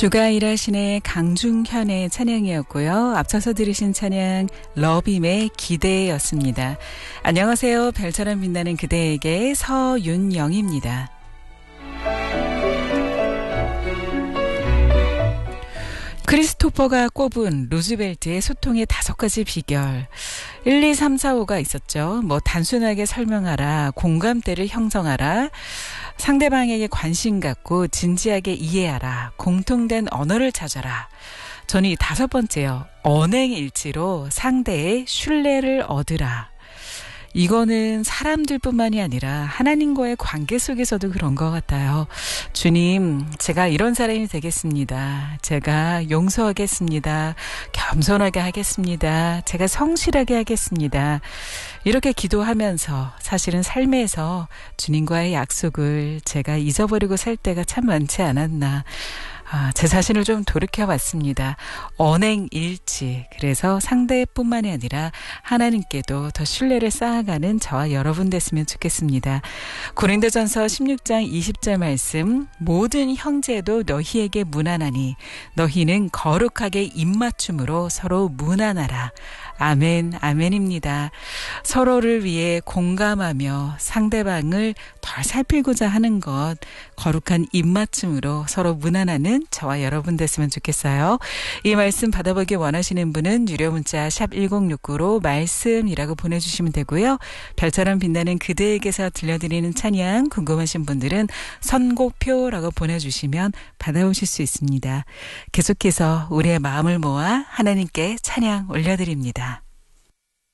주가 일하신의 강중현의 찬양이었고요. 앞서서 들으신 찬양 러빔의 기대였습니다. 안녕하세요. 별처럼 빛나는 그대에게 서윤영입니다. 크리스토퍼가 꼽은 루즈벨트의 소통의 5가지 비결. 1, 2, 3, 4, 5가 있었죠. 단순하게 설명하라, 공감대를 형성하라, 상대방에게 관심 갖고 진지하게 이해하라, 공통된 언어를 찾아라. 저는 이 5번째요. 언행일치로 상대의 신뢰를 얻으라. 이거는 사람들뿐만이 아니라 하나님과의 관계 속에서도 그런 것 같아요. 주님, 제가 이런 사람이 되겠습니다. 제가 용서하겠습니다. 겸손하게 하겠습니다. 제가 성실하게 하겠습니다. 이렇게 기도하면서 사실은 삶에서 주님과의 약속을 제가 잊어버리고 살 때가 참 많지 않았나. 제 자신을 좀 돌이켜봤습니다. 언행일치. 그래서 상대뿐만이 아니라 하나님께도 더 신뢰를 쌓아가는 저와 여러분 됐으면 좋겠습니다. 고린도전서 16장 20절 말씀. 모든 형제도 너희에게 문안하니 너희는 거룩하게 입맞춤으로 서로 문안하라. 아멘, 아멘입니다. 서로를 위해 공감하며 상대방을 덜 살피고자 하는 것, 거룩한 입맞춤으로 서로 문안하는 저와 여러분 됐으면 좋겠어요. 이 말씀 받아보기 원하시는 분은 유료 문자 샵 1069로 말씀이라고 보내주시면 되고요. 별처럼 빛나는 그대에게서 들려드리는 찬양 궁금하신 분들은 선곡표라고 보내주시면 받아오실 수 있습니다. 계속해서 우리의 마음을 모아 하나님께 찬양 올려드립니다.